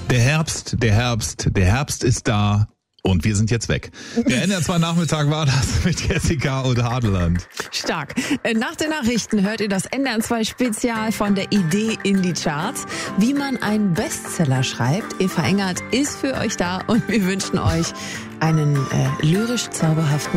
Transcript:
Der Herbst ist da und wir sind jetzt weg. Der NDR2-Nachmittag war das mit Jessica und Hadeland. Stark. Nach den Nachrichten hört ihr das NDR2-Spezial von der Idee in die Charts. Wie man einen Bestseller schreibt. Eva Engert ist für euch da und wir wünschen euch einen lyrisch zauberhaften